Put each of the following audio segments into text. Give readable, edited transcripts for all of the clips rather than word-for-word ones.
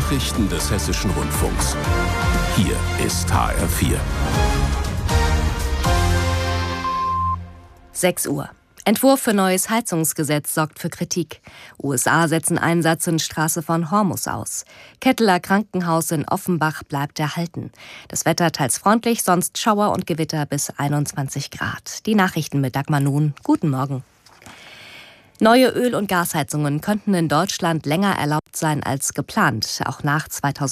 Nachrichten des Hessischen Rundfunks. Hier ist HR4. 6 Uhr. Entwurf für neues Heizungsgesetz sorgt für Kritik. USA setzen Einsatz in Straße von Hormus aus. Ketteler Krankenhaus in Offenbach bleibt erhalten. Das Wetter teils freundlich, sonst Schauer und Gewitter bis 21 Grad. Die Nachrichten mit Dagmar Nun. Guten Morgen. Neue Öl- und Gasheizungen könnten in Deutschland länger erlaubt sein als geplant, auch nach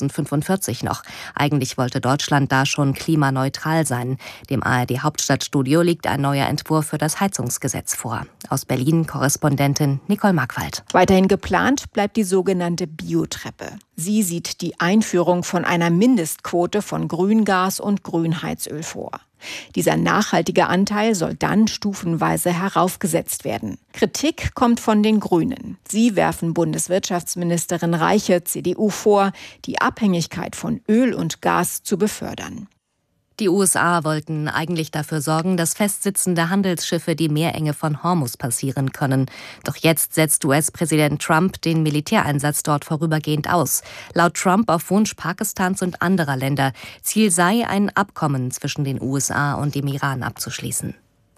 2045 noch. Eigentlich wollte Deutschland da schon klimaneutral sein. Dem ARD-Hauptstadtstudio liegt ein neuer Entwurf für das Heizungsgesetz vor. Aus Berlin Korrespondentin Nicole Markwald. Weiterhin geplant bleibt die sogenannte Biotreppe. Sie sieht die Einführung von einer Mindestquote von Grüngas und Grünheizöl vor. Dieser nachhaltige Anteil soll dann stufenweise heraufgesetzt werden. Kritik kommt von den Grünen. Sie werfen Bundeswirtschaftsministerin Reiche, CDU, vor, die Abhängigkeit von Öl und Gas zu befördern. Die USA wollten eigentlich dafür sorgen, dass festsitzende Handelsschiffe die Meerenge von Hormus passieren können. Doch jetzt setzt US-Präsident Trump den Militäreinsatz dort vorübergehend aus. Laut Trump auf Wunsch Pakistans und anderer Länder. Ziel sei, ein Abkommen zwischen den USA und dem Iran abzuschließen.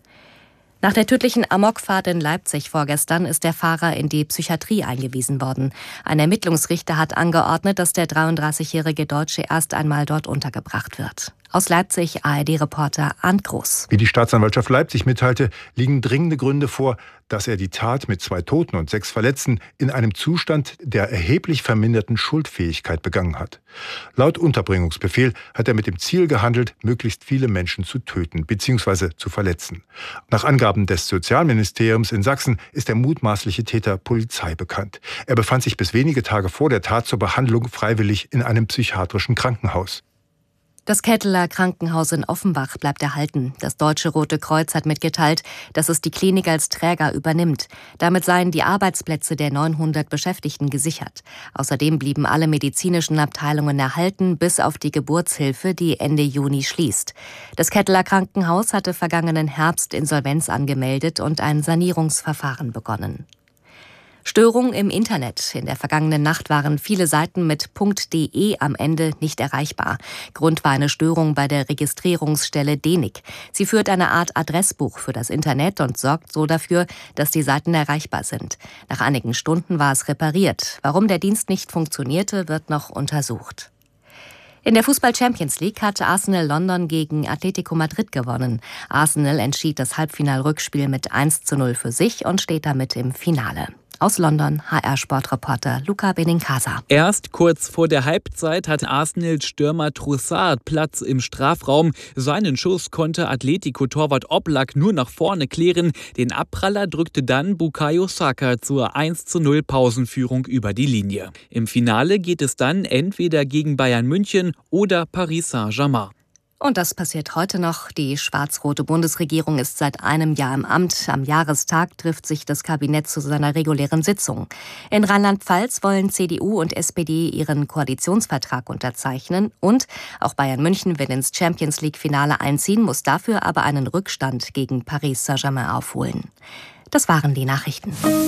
Nach der tödlichen Amokfahrt in Leipzig vorgestern ist der Fahrer in die Psychiatrie eingewiesen worden. Ein Ermittlungsrichter hat angeordnet, dass der 33-jährige Deutsche erst einmal dort untergebracht wird. Aus Leipzig ARD-Reporter Arndt Groß. Wie die Staatsanwaltschaft Leipzig mitteilte, liegen dringende Gründe vor, dass er die Tat mit 2 Toten und 6 Verletzten in einem Zustand der erheblich verminderten Schuldfähigkeit begangen hat. Laut Unterbringungsbefehl hat er mit dem Ziel gehandelt, möglichst viele Menschen zu töten bzw. zu verletzen. Nach Angaben des Sozialministeriums in Sachsen ist der mutmaßliche Täter Polizei bekannt. Er befand sich bis wenige Tage vor der Tat zur Behandlung freiwillig in einem psychiatrischen Krankenhaus. Das Ketteler Krankenhaus in Offenbach bleibt erhalten. Das Deutsche Rote Kreuz hat mitgeteilt, dass es die Klinik als Träger übernimmt. Damit seien die Arbeitsplätze der 900 Beschäftigten gesichert. Außerdem blieben alle medizinischen Abteilungen erhalten, bis auf die Geburtshilfe, die Ende Juni schließt. Das Ketteler Krankenhaus hatte vergangenen Herbst Insolvenz angemeldet und ein Sanierungsverfahren begonnen. Störung im Internet. In der vergangenen Nacht waren viele Seiten mit .de am Ende nicht erreichbar. Grund war eine Störung bei der Registrierungsstelle DENIC. Sie führt eine Art Adressbuch für das Internet und sorgt so dafür, dass die Seiten erreichbar sind. Nach einigen Stunden war es repariert. Warum der Dienst nicht funktionierte, wird noch untersucht. In der Fußball-Champions League hatte Arsenal London gegen Atletico Madrid gewonnen. Arsenal entschied das Halbfinal-Rückspiel mit 1:0 für sich und steht damit im Finale. Aus London HR-Sportreporter Luca Benincasa. Erst kurz vor der Halbzeit hatte Arsenal-Stürmer Trossard Platz im Strafraum. Seinen Schuss konnte Atletico-Torwart Oblak nur nach vorne klären. Den Abpraller drückte dann Bukayo Saka zur 1:0 Pausenführung über die Linie. Im Finale geht es dann entweder gegen Bayern München oder Paris Saint-Germain. Und das passiert heute noch. Die schwarz-rote Bundesregierung ist seit einem Jahr im Amt. Am Jahrestag trifft sich das Kabinett zu seiner regulären Sitzung. In Rheinland-Pfalz wollen CDU und SPD ihren Koalitionsvertrag unterzeichnen. Und auch Bayern München will ins Champions-League-Finale einziehen, muss dafür aber einen Rückstand gegen Paris Saint-Germain aufholen. Das waren die Nachrichten.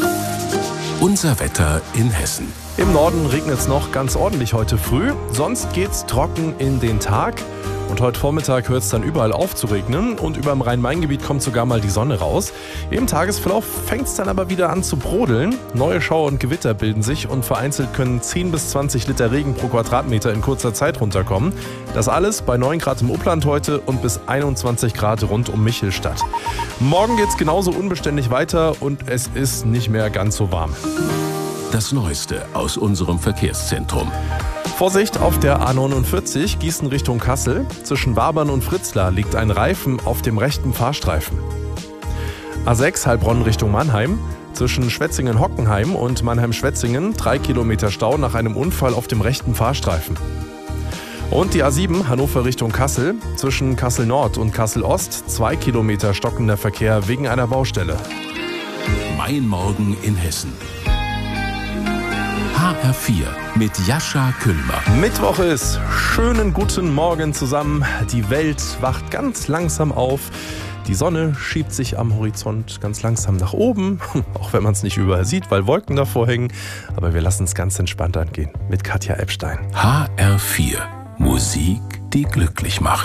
Unser Wetter in Hessen. Im Norden regnet es noch ganz ordentlich heute früh. Sonst geht's trocken in den Tag. Und heute Vormittag hört es dann überall auf zu regnen und über dem Rhein-Main-Gebiet kommt sogar mal die Sonne raus. Im Tagesverlauf fängt es dann aber wieder an zu brodeln. Neue Schauer und Gewitter bilden sich und vereinzelt können 10 bis 20 Liter Regen pro Quadratmeter in kurzer Zeit runterkommen. Das alles bei 9 Grad im Upland heute und bis 21 Grad rund um Michelstadt. Morgen geht es genauso unbeständig weiter und es ist nicht mehr ganz so warm. Das Neueste aus unserem Verkehrszentrum. Vorsicht auf der A49 Gießen Richtung Kassel. Zwischen Wabern und Fritzlar liegt ein Reifen auf dem rechten Fahrstreifen. A6 Heilbronn Richtung Mannheim. Zwischen Schwetzingen-Hockenheim und Mannheim-Schwetzingen 3 Kilometer Stau nach einem Unfall auf dem rechten Fahrstreifen. Und die A7 Hannover Richtung Kassel. Zwischen Kassel Nord und Kassel Ost 2 Kilometer stockender Verkehr wegen einer Baustelle. Mein Morgen in Hessen. HR4 mit Jascha Küllmer. Mittwoch ist. Schönen guten Morgen zusammen. Die Welt wacht ganz langsam auf. Die Sonne schiebt sich am Horizont ganz langsam nach oben, auch wenn man es nicht überall sieht, weil Wolken davor hängen. Aber wir lassen es ganz entspannt angehen mit Katja Epstein. HR4. Musik, die glücklich macht.